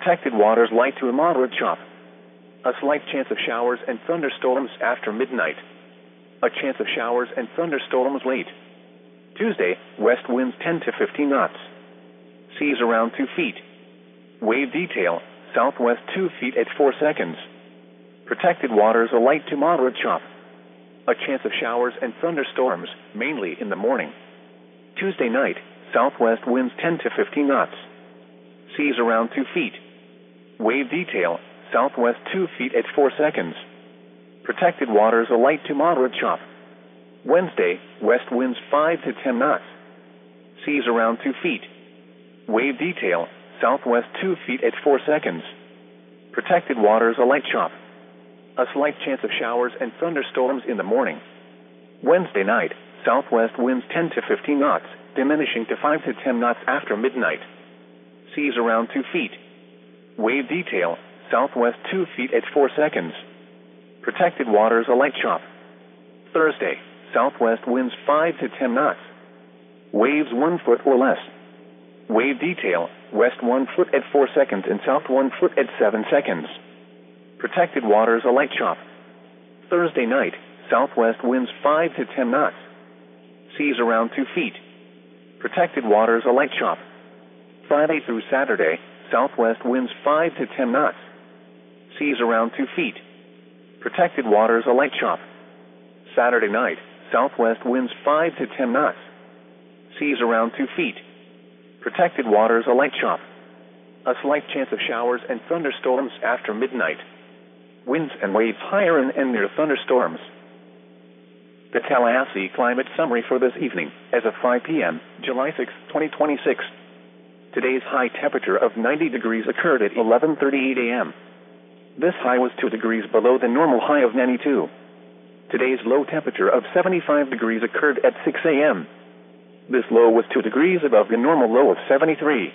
Protected waters light to a moderate chop. A slight chance of showers and thunderstorms after midnight. A chance of showers and thunderstorms late. Tuesday, west winds 10 to 15 knots. Seas around 2 feet. Wave detail, southwest 2 feet at 4 seconds. Protected waters a light to moderate chop. A chance of showers and thunderstorms, mainly in the morning. Tuesday night, southwest winds 10 to 15 knots. Seas around 2 feet. Wave detail, southwest 2 feet at 4 seconds. Protected waters a light to moderate chop. Wednesday, west winds 5 to 10 knots. Seas around 2 feet. Wave detail, southwest 2 feet at 4 seconds. Protected waters a light chop. A slight chance of showers and thunderstorms in the morning. Wednesday night, southwest winds 10 to 15 knots, diminishing to 5 to 10 knots after midnight. Seas around 2 feet. Wave detail, southwest 2 feet at 4 seconds. Protected waters a light chop. Thursday, southwest winds 5 to 10 knots. Waves 1 foot or less. Wave detail, west 1 foot at 4 seconds and south 1 foot at 7 seconds. Protected waters a light chop. Thursday night, southwest winds 5 to 10 knots. Seas around 2 feet. Protected waters a light chop. Friday through Saturday, southwest winds 5 to 10 knots. Seas around 2 feet. Protected waters a light chop. Saturday night, southwest winds 5 to 10 knots. Seas around 2 feet. Protected waters a light chop. A slight chance of showers and thunderstorms after midnight. Winds and waves higher and near thunderstorms. The Tallahassee climate summary for this evening, as of 5 p.m., July 6, 2026. Today's high temperature of 90 degrees occurred at 11:38 a.m. This high was 2 degrees below the normal high of 92. Today's low temperature of 75 degrees occurred at 6 a.m. This low was 2 degrees above the normal low of 73.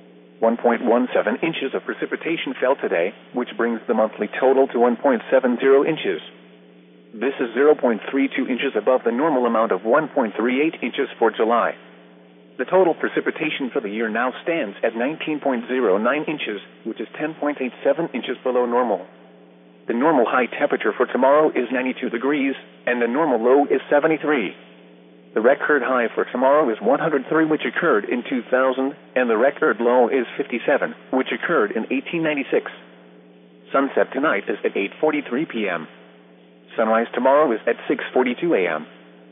1.17 inches of precipitation fell today, which brings the monthly total to 1.70 inches. This is 0.32 inches above the normal amount of 1.38 inches for July. The total precipitation for the year now stands at 19.09 inches, which is 10.87 inches below normal. The normal high temperature for tomorrow is 92 degrees, and the normal low is 73. The record high for tomorrow is 103, which occurred in 2000, and the record low is 57, which occurred in 1896. Sunset tonight is at 8:43 p.m. Sunrise tomorrow is at 6:42 a.m.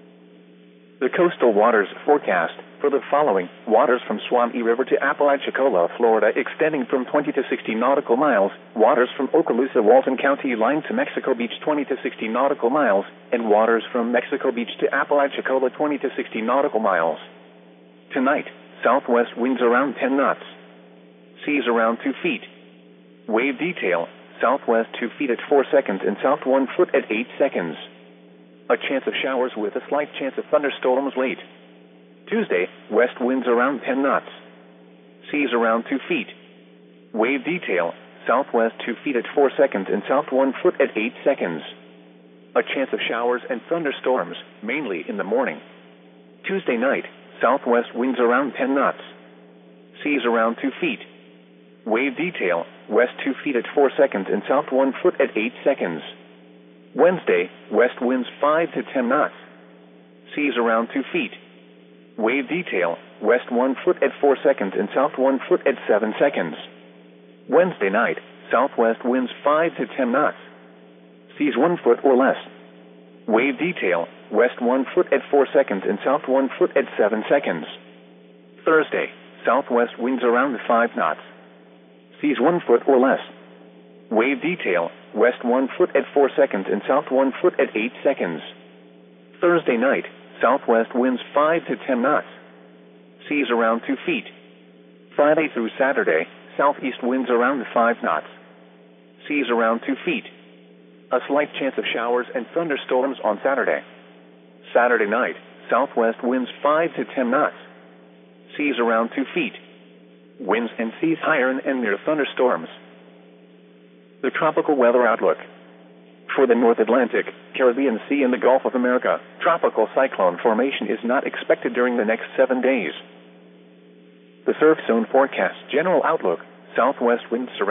The coastal waters forecast for the following: waters from Suwannee River to Apalachicola, Florida, extending from 20 to 60 nautical miles, waters from Okaloosa, Walton County line to Mexico Beach 20 to 60 nautical miles, and waters from Mexico Beach to Apalachicola 20 to 60 nautical miles. Tonight, southwest winds around 10 knots. Seas around 2 feet. Wave detail, southwest 2 feet at 4 seconds and south 1 foot at 8 seconds. A chance of showers with a slight chance of thunderstorms late. Tuesday, west winds around 10 knots. Seas around 2 feet. Wave detail, southwest 2 feet at 4 seconds and south 1 foot at 8 seconds. A chance of showers and thunderstorms, mainly in the morning. Tuesday night, southwest winds around 10 knots. Seas around 2 feet. Wave detail, west 2 feet at 4 seconds and south 1 foot at 8 seconds. Wednesday, west winds 5 to 10 knots. Seas around 2 feet. Wave detail, west 1 foot at 4 seconds and south 1 foot at 7 seconds. Wednesday night, southwest winds 5 to 10 knots. Seas 1 foot or less. Wave detail, west 1 foot at 4 seconds and south 1 foot at 7 seconds. Thursday, southwest winds around 5 knots. Seas 1 foot or less. Wave detail, west 1 foot at 4 seconds and south 1 foot at 8 seconds. Thursday night, southwest winds 5 to 10 knots. Seas around 2 feet. Friday through Saturday, southeast winds around 5 knots. Seas around 2 feet. A slight chance of showers and thunderstorms on Saturday. Saturday night, southwest winds 5 to 10 knots. Seas around 2 feet. Winds and seas higher and near thunderstorms. The tropical weather outlook. For the North Atlantic, Caribbean Sea and the Gulf of America, tropical cyclone formation is not expected during the next 7 days. The surf zone forecast general outlook, southwest winds surrounding